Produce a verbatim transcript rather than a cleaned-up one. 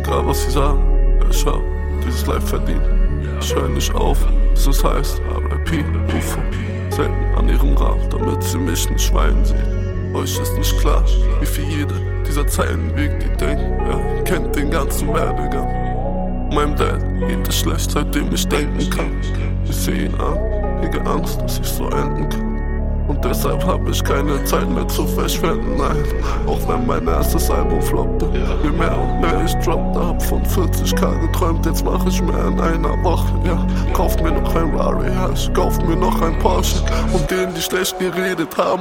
egal was sie sagen, ich hab dieses Life verdient. Ich hör nicht auf, bis es heißt R I P, U F O. Selten an ihrem Grab, damit sie mich nicht schreien sehen. Euch ist nicht klar, wie viel jede dieser Zeilen wiegt, die denken, er kennt den ganzen Werdegang. Meinem Dad geht es schlecht, seitdem ich denken kann. Ich seh ihn an, hege Angst, dass ich so enden kann. Und deshalb hab ich keine Zeit mehr zu verschwenden, nein. Auch wenn mein erstes Album floppte. Je mehr und mehr ich droppte, hab von vierzig K geträumt. Jetzt mach ich mehr in einer Woche, ja. Kauft mir noch ein Rari, ja, ich kauf mir noch ein Porsche. Und denen, die schlecht geredet haben,